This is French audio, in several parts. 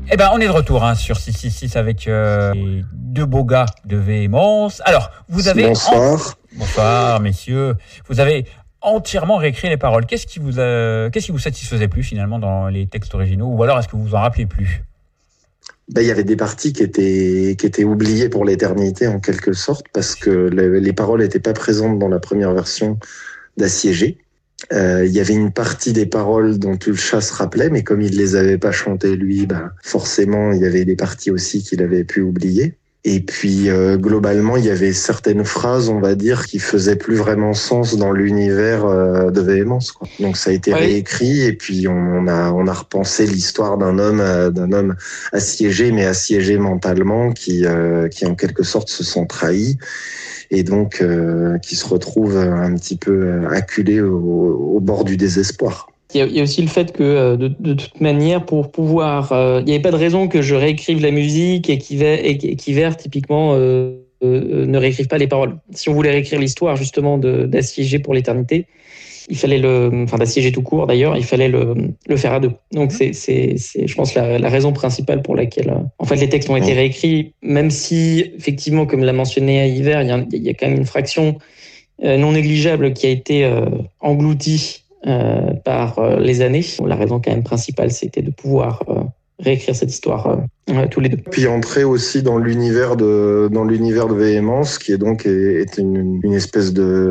Eh ben, on est de retour sur 666 avec les deux beaux gars de Véhémence. Alors, vous avez... Bonsoir. Bonsoir, messieurs. Vous avez entièrement réécrit les paroles. Qu'est-ce qui vous satisfaisait plus finalement dans les textes originaux, ou alors est-ce que vous vous en rappelez plus? Il y avait des parties qui étaient oubliées pour l'éternité en quelque sorte parce que les paroles n'étaient pas présentes dans la première version d'Assiégé. Il y avait une partie des paroles dont Tulcha se rappelait, mais comme il les avait pas chantées lui, forcément il y avait des parties aussi qu'il avait pu oublier. Et puis globalement, il y avait certaines phrases, on va dire, qui faisaient plus vraiment sens dans l'univers de Véhémence, quoi. Donc ça a été réécrit et puis on a repensé l'histoire d'un homme assiégé, mais assiégé mentalement, qui en quelque sorte se sent trahi et donc qui se retrouve un petit peu acculé au bord du désespoir. Il y a aussi le fait que, de toute manière, pour pouvoir... il n'y avait pas de raison que je réécrive la musique et qu'Hiver, typiquement, ne réécrive pas les paroles. Si on voulait réécrire l'histoire, justement, d'Assiégé pour l'éternité, il fallait d'Assiégé tout court, d'ailleurs, il fallait le faire à deux. Donc, c'est je pense, la raison principale pour laquelle, en fait, les textes ont été réécrits, même si, effectivement, comme l'a mentionné Hiver, il y a quand même une fraction non négligeable qui a été engloutie par les années. La raison quand même principale, c'était de pouvoir réécrire cette histoire tous les deux. Puis entrer aussi dans l'univers de Véhémence, qui est une espèce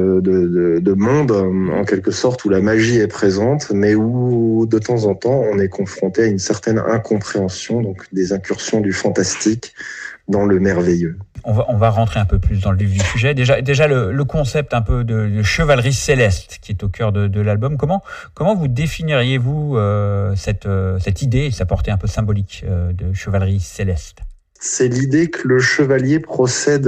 de monde en quelque sorte où la magie est présente, mais où de temps en temps on est confronté à une certaine incompréhension, donc des incursions du fantastique dans le merveilleux. On va rentrer un peu plus dans le vif du sujet. Déjà le concept un peu de chevalerie céleste qui est au cœur de l'album. Comment vous définiriez-vous cette idée, sa portée un peu symbolique de chevalerie céleste? C'est l'idée que le chevalier procède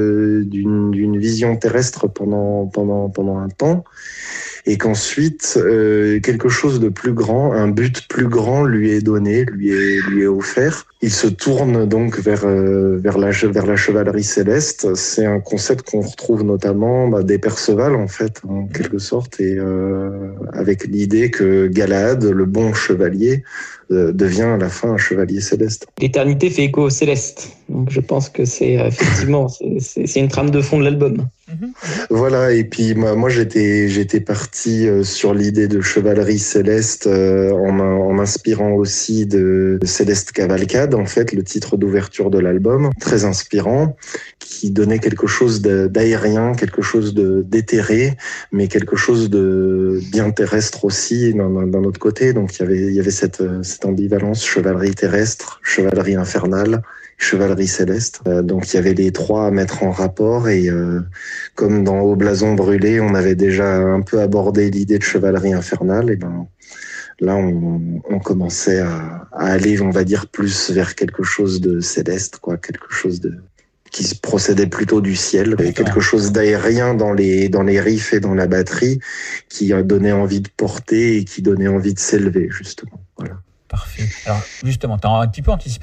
d'une vision terrestre pendant un temps, et qu'ensuite quelque chose de plus grand, un but plus grand lui est donné, lui est offert. Il se tourne donc vers la chevalerie céleste. C'est un concept qu'on retrouve notamment des Perceval en fait, en quelque sorte, et avec l'idée que Galahad, le bon chevalier, devient à la fin un chevalier céleste. L'éternité fait écho au céleste. Donc je pense que c'est effectivement c'est une trame de fond de l'album. Voilà, et puis moi j'étais parti sur l'idée de chevalerie céleste en m'inspirant aussi de Céleste Cavalcade, en fait, le titre d'ouverture de l'album, très inspirant, qui donnait quelque chose d'aérien, quelque chose d'éthéré, mais quelque chose de bien terrestre aussi d'un autre côté. Donc il y avait cette ambivalence, chevalerie terrestre, chevalerie infernale, chevalerie céleste. Donc il y avait les trois à mettre en rapport, et comme dans Au blason brûlé, on avait déjà un peu abordé l'idée de chevalerie infernale, et là on commençait à aller, on va dire, plus vers quelque chose de céleste, quoi, quelque chose qui procédait plutôt du ciel, et quelque chose d'aérien dans les riffs et dans la batterie, qui donnait envie de porter et qui donnait envie de s'élever, justement. Voilà. Parfait. Alors justement, tu as un petit peu anticipé